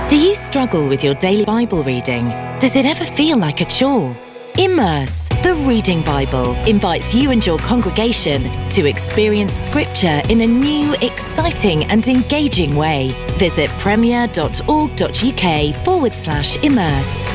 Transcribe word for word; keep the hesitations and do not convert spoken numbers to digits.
Do you struggle with your daily Bible reading? Does it ever feel like a chore? Immerse, the Reading Bible, invites you and your congregation to experience Scripture in a new, exciting and engaging way. Visit premier.org.uk forward slash immerse